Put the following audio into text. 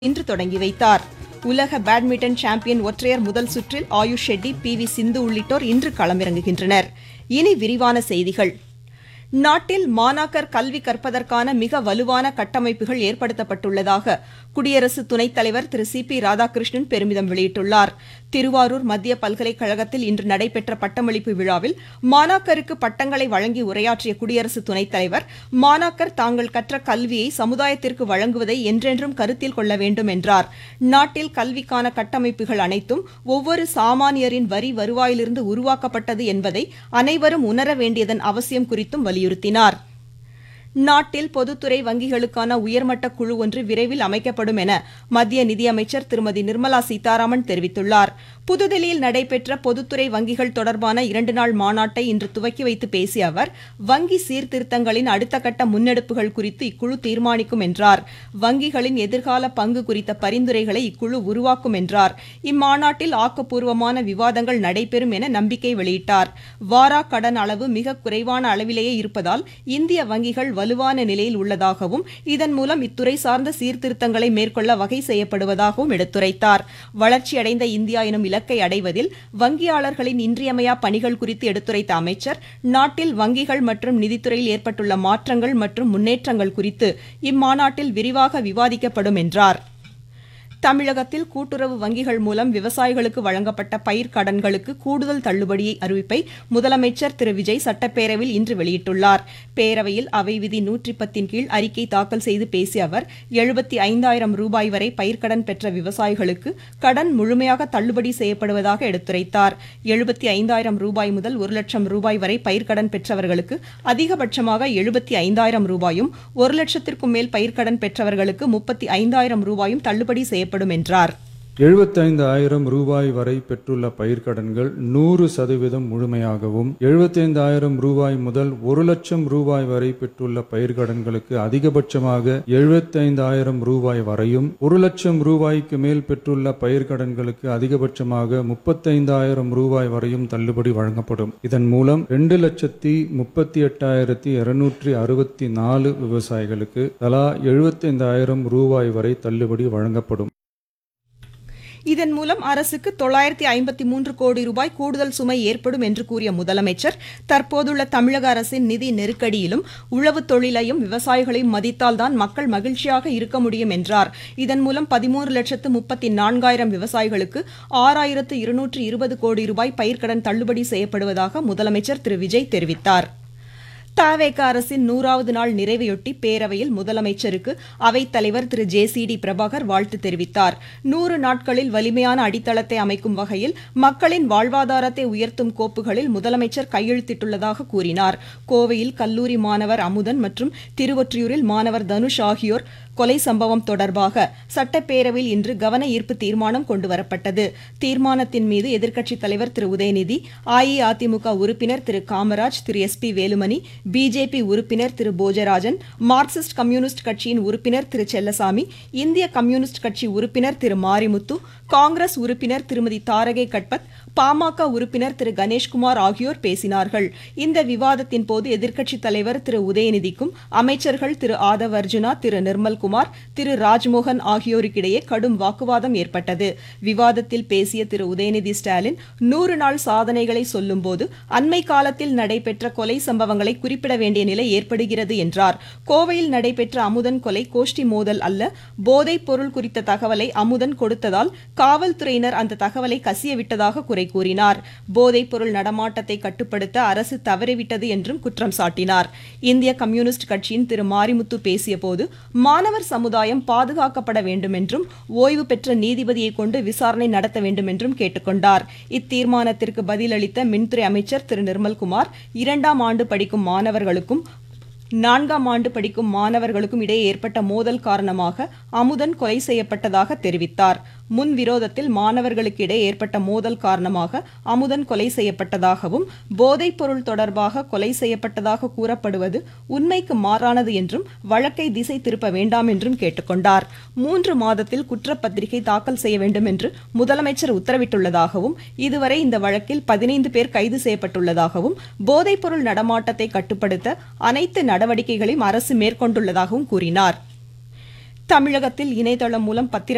இன்று தொடங்கி வைத்தார். உலக பேட்மிண்டன் சாம்பியன் ஒற்றையர் முதல் சுற்றில் ஆயுஷ் ஷெட்டி, PV சிந்து உள்ளிட்டோர் இன்று களமிறங்குகின்றனர். இனி விரிவான செய்திகள். நாட்டில் மாணாக்கர் கல்வி கற்பதற்கான மிக வலுவான கட்டமைப்புகள் ஏற்படுத்தப்பட்டுள்ளதாக குடியரசு துணைத் தலைவர் திரு CP ராதாகிருஷ்ணன் பெருமிதம் வெளியிட்டுள்ளார். திருவாரூர் மத்திய பல்கலைக்கழகத்தில் இன்று நடைபெற்ற பட்டமளிப்பு விழாவில் மாணாக்கருக்கு பட்டங்களை வழங்கி உரையாற்றிய குடியரசு துணைத் தலைவர், மாணாக்கர் தாங்கள் கற்ற கல்வியை சமுதாயத்திற்கு வழங்குவதை என்றென்றும் கருத்தில் கொள்ள வேண்டும் என்றார். நாட்டில் கல்விக்கான கட்டமைப்புகள் அனைத்தும் ஒவ்வொரு சாமானியரின் வரி வருவாயிலிருந்து உருவாக்கப்பட்டது என்பதை அனைவரும் உணர வேண்டியதன் அவசியம் குறித்தும் வலியுறுத்தினார். நாட்டில் பொதுத்துறை வங்கிகளுக்கான உயர்மட்ட குழு ஒன்று விரைவில் அமைக்கப்படும் என மத்திய நிதியமைச்சர் திருமதி நிர்மலா சீதாராமன் தெரிவித்துள்ளார். புதுதில்லியில் நடைபெற்ற பொதுத்துறை வங்கிகள் தொடர்பான 2 நாள் மாநாட்டை இன்று துவக்கி வைத்து பேசிய அவர், வங்கி சீர்திருத்தங்களின் அடுத்த கட்ட முன்னெடுப்புகள் குறித்து இக்குழு தீர்மானிக்கும் என்றார். வங்கிகளின் எதிர்கால பங்கு குறித்த பரிந்துரைகளை இக்குழு உருவாக்கும் என்றார். இம்மாநாட்டில் ஆக்கப்பூர்வமான விவாதங்கள் நடைபெறும் என நம்பிக்கை வெளியிட்டார். வாரா கடன் அளவு மிக குறைவான அளவிலேயே இருப்பதால் இந்திய வங்கிகள் வலுவான நிலையில் உள்ளதாகவும், இதன் மூலம் இத்துறை சார்ந்த சீர்திருத்தங்களை மேற்கொள்ள வகை செய்யப்படுவதாகவும் எடுத்துரைத்தார். வளர்ச்சியடைந்த இந்தியா எனும் இலக்கை அடைவதில் வங்கியாளர்களின் இன்றியமையா பணிகள் குறித்து எடுத்துரைத்த அமைச்சர், நாட்டில் வங்கிகள் மற்றும் நிதித்துறையில் ஏற்பட்டுள்ள மாற்றங்கள் மற்றும் முன்னேற்றங்கள் குறித்து இம்மாநாட்டில் விரிவாக விவாதிக்கப்படும் என்றார். தமிழகத்தில் கூட்டுறவு வங்கிகள் மூலம் விவசாயிகளுக்கு வழங்கப்பட்ட பயிர் கடன்களுக்கு கூடுதல் தள்ளுபடி அறிவிப்பை முதலமைச்சர் திரு விஜய் சட்டப்பேரவையில் இன்று வெளியிட்டுள்ளார். பேரவையில் அவை விதி 110 கீழ் அறிக்கை தாக்கல் செய்து பேசிய அவர், 75,000 ரூபாய் வரை பயிர்க்கடன் பெற்ற விவசாயிகளுக்கு கடன் முழுமையாக தள்ளுபடி செய்யப்படுவதாக எடுத்துரைத்தார். 75,000 ரூபாய் முதல் 1 லட்சம் ரூபாய் வரை பயிர்க்கடன் பெற்றவர்களுக்கு அதிகபட்சமாக 75,000 ரூபாயும், 1 லட்சத்திற்கும் மேல் பயிர்க்கடன் பெற்றவர்களுக்கு 35,000 ரூபாயும் தள்ளுபடி செய்யப்படும் என்றார். 75,000 ரூபாய் வரை பெற்றுள்ள பயிர்க்கடன்கள் 100% முழுமையாகவும், 75,000 ரூபாய் முதல் 1 லட்சம் ரூபாய் வரை பெற்றுள்ள பயிர்க்கடன்களுக்கு அதிகபட்சமாக 75,000 ரூபாய் வரையும், 1 லட்சம் ரூபாய்க்கு மேல் பெற்றுள்ள பயிர்க்கடன்களுக்கு அதிகபட்சமாக 35,000 ரூபாய் வரையும் தள்ளுபடி வழங்கப்படும். இதன் மூலம் 2,38,264 விவசாயிகளுக்கு தலா 75,000 ரூபாய் வரை தள்ளுபடி வழங்கப்படும். இதன் மூலம் அரசுக்கு 953 கோடி ரூபாய் கூடுதல் சுமை ஏற்படும் என்று கூறிய முதலமைச்சர், தற்போதுள்ள தமிழக அரசின் நிதி நெருக்கடியிலும் உழவு தொழிலையும் விவசாயிகளையும் மதித்தால்தான் மக்கள் மகிழ்ச்சியாக இருக்க முடியும் என்றார். இதன் மூலம் 13,34,000 விவசாயிகளுக்கு 6,220 கோடி ரூபாய் பயிர்க்கடன் தள்ளுபடி செய்யப்படுவதாக முதலமைச்சர் திரு விஜய் தெரிவித்தார். தவேக அரசின் 100வது நாள் நிறைவையொட்டி பேரவையில் முதலமைச்சருக்கு அவைத்தலைவர் திரு JCD பிரபாகர் வாழ்த்து தெரிவித்தார். 100 நாட்களில் வலிமையான அடித்தளத்தை அமைக்கும் வகையில் மக்களின் வாழ்வாதாரத்தை உயர்த்தும் கோப்புகளில் முதலமைச்சர் கையெழுத்திட்டுள்ளதாக கூறினார். கோவையில் கல்லூரி மாணவர் அமுதன் மற்றும் திருவொற்றியூரில் மாணவர் தனுஷ் ஆகியோர் கொலை சம்பவம் தொடர்பாக சட்டப்பேரவையில் இன்று கவன ஈர்ப்பு தீர்மானம் கொண்டுவரப்பட்டது. தீர்மானத்தின் மீது எதிர்க்கட்சித் தலைவர் திரு உதயநிதி, அஇஅதிமுக உறுப்பினர் திரு காமராஜ், திரு SP வேலுமணி, BJP உறுப்பினர் திரு போஜராஜன், மார்க்சிஸ்ட் கம்யூனிஸ்ட் கட்சியின் உறுப்பினர் திரு செல்லசாமி, இந்திய கம்யூனிஸ்ட் கட்சி உறுப்பினர் திரு மாரிமுத்து, காங்கிரஸ் உறுப்பினர் திருமதி தாரகை கட்பத், பாமக உறுப்பினர் திரு கணேஷ்குமார் ஆகியோர் பேசினார்கள். இந்த விவாதத்தின் போது எதிர்க்கட்சித் தலைவர் திரு உதயநிதிக்கும் அமைச்சர்கள் திரு ஆதவ் அர்ஜுனா, திரு நிர்மல்குமார், திரு ராஜ்மோகன் ஆகியோருக்கிடையே கடும் வாக்குவாதம் ஏற்பட்டது. விவாதத்தில் பேசிய திரு உதயநிதி ஸ்டாலின், 100 நாள் சாதனைகளை சொல்லும் போது அண்மை காலத்தில் நடைபெற்ற கொலை சம்பவங்களை குறிப்பிட வேண்டிய நிலை ஏற்படுகிறது என்றார். கோவையில் நடைபெற்ற அமுதன் கொலை கோஷ்டி மோதல் அல்ல, போதைப் பொருள் குறித்த தகவலை அமுதன் கொடுத்ததால் காவல்துறையினர் அந்த தகவலை கசியவிட்டதாக குறை கூறினார். போதைப் பொருள் நடமாட்டத்தை கட்டுப்படுத்த அரசு தவறிவிட்டது என்றும் குற்றம் சாட்டினார். இந்திய கம்யூனிஸ்ட் கட்சியின் திரு மாரிமுத்து பேசிய போது, மாணவர் சமுதாயம் பாதுகாக்கப்பட வேண்டும் என்றும் ஓய்வு பெற்ற நீதிபதியை கொண்டு விசாரணை நடத்த வேண்டும் என்றும் கேட்டுக்கொண்டார். இத்தீர்மானத்திற்கு பதிலளித்த மின்துறை அமைச்சர் திரு நிர்மல்குமார், 2ஆம் ஆண்டு படிக்கும் மாணவர்களுக்கும் 4ஆம் ஆண்டு படிக்கும் மாணவர்களுக்கும் இடையே ஏற்பட்ட மோதல் காரணமாக அமுதன் கொலை செய்யப்பட்டதாக தெரிவித்தார். முன் விரோதத்தில் மாணவர்களுக்கு இடையே ஏற்பட்ட மோதல் காரணமாக அமுதன் கொலை செய்யப்பட்டதாகவும், போதைப் பொருள் தொடர்பாக கொலை செய்யப்பட்டதாக கூறப்படுவது உண்மைக்கு மாறானது என்றும் வழக்கை திசை திருப்ப வேண்டாம் என்றும் கேட்டுக்கொண்டார். 3 மாதத்தில் குற்றப்பத்திரிகை தாக்கல் செய்ய வேண்டும் என்று முதலமைச்சர் உத்தரவிட்டுள்ளதாகவும், இதுவரை இந்த வழக்கில் 15 பேர் கைது செய்யப்பட்டுள்ளதாகவும், போதைப் பொருள் நடமாட்டத்தை கட்டுப்படுத்த அனைத்து நடவடிக்கைகளையும் அரசு மேற்கொண்டுள்ளதாகவும் கூறினார். தமிழகத்தில் இணையதளம் மூலம் பத்திர